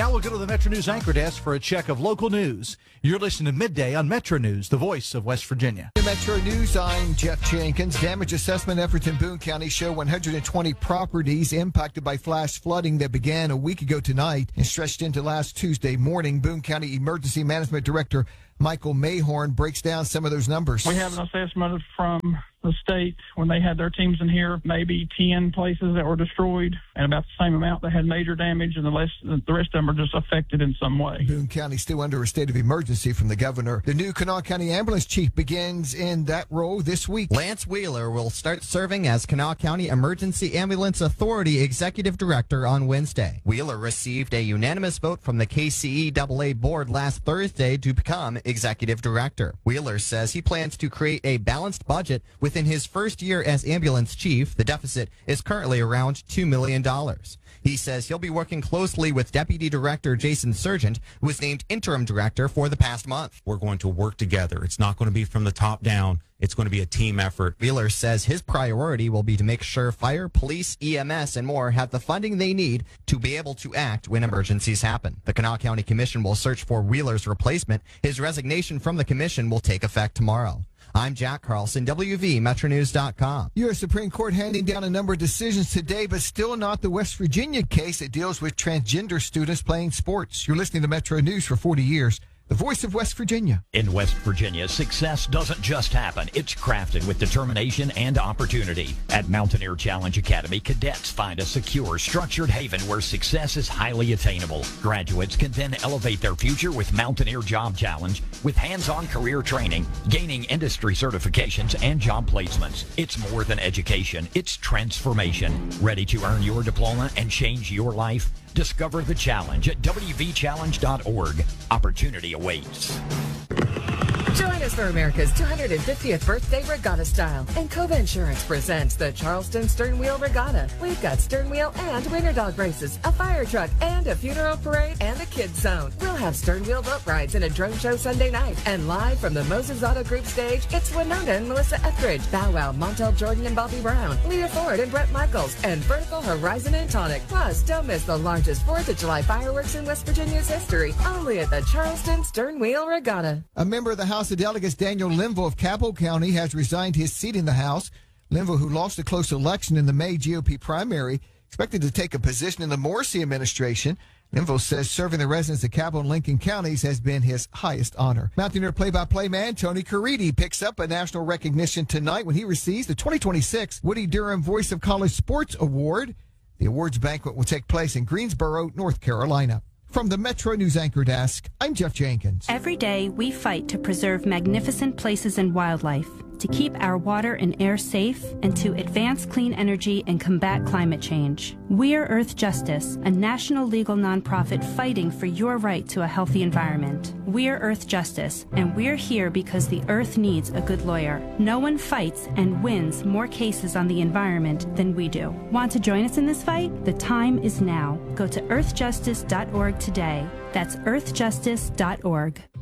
Now we'll go to the Metro News Anchor Desk for a check of local news. You're listening to Midday on Metro News, the voice of West Virginia. Metro News, I'm Jeff Jenkins. Damage assessment efforts in Boone County show 120 properties impacted by flash flooding that began a week ago tonight and stretched into last Tuesday morning. Boone County Emergency Management Director Michael Mayhorn breaks down some of those numbers. We have an assessment from the state when they had their teams in here, maybe 10 places that were destroyed and about the same amount that had major damage, and the rest of them are just affected in some way. Boone County still under a state of emergency from the governor. The new Kanawha County ambulance chief begins in that role this week. Lance Wheeler will start serving as Kanawha County Emergency Ambulance Authority Executive Director on Wednesday. Wheeler received a unanimous vote from the KCEAA board last Thursday to become Executive Director. Wheeler says he plans to create a balanced budget within his first year as ambulance chief. The deficit is currently around $2 million. He says he'll be working closely with Deputy Director Jason Sargent, who was named interim director for the past month. We're going to work together. It's not going to be from the top down. It's going to be a team effort. Wheeler says his priority will be to make sure fire, police, EMS, and more have the funding they need to be able to act when emergencies happen. The Kanawha County Commission will search for Wheeler's replacement. His resignation from the commission will take effect tomorrow. I'm Jack Carlson, WVMetroNews.com. U.S. Supreme Court handing down a number of decisions today, but still not the West Virginia case that deals with transgender students playing sports. You're listening to Metro News for 40 years. The voice of West Virginia. In West Virginia, success doesn't just happen. It's crafted with determination and opportunity. At Mountaineer Challenge Academy, cadets find a secure, structured haven where success is highly attainable. Graduates can then elevate their future with Mountaineer Job Challenge with hands-on career training, gaining industry certifications, and job placements. It's more than education. It's transformation. Ready to earn your diploma and change your life? Discover the challenge at wvchallenge.org. Opportunity awaits. Join us for America's 250th birthday regatta style. And Cova Insurance presents the Charleston Stern Wheel Regatta. We've got stern wheel and winter dog races, a fire truck, and a funeral parade, and a kids zone. We'll have stern wheel boat rides and a drone show Sunday night. And live from the Moses Auto Group stage, it's Winona and Melissa Etheridge, Bow Wow, Montel Jordan and Bobby Brown, Leah Ford and Brett Michaels, and Vertical Horizon and Tonic. Plus, don't miss the largest 4th of July fireworks in West Virginia's history, only at the Charleston Stern Wheel Regatta. A member of the House of Delegates, Daniel Linville of Cabell County, has resigned his seat in the House. Linville, who lost a close election in the May GOP primary, expected to take a position in the Morrissey administration. Linville says serving the residents of Cabell and Lincoln counties has been his highest honor. Mountaineer play-by-play man Tony Caridi picks up a national recognition tonight when he receives the 2026 Woody Durham Voice of College Sports Award. The awards banquet will take place in Greensboro, North Carolina. From the Metro News Anchor Desk, I'm Jeff Jenkins. Every day, we fight to preserve magnificent places and wildlife, to keep our water and air safe, and to advance clean energy and combat climate change. We're Earth Justice, a national legal nonprofit fighting for your right to a healthy environment. We're Earth Justice, and we're here because the Earth needs a good lawyer. No one fights and wins more cases on the environment than we do. Want to join us in this fight? The time is now. Go to earthjustice.org today. That's earthjustice.org.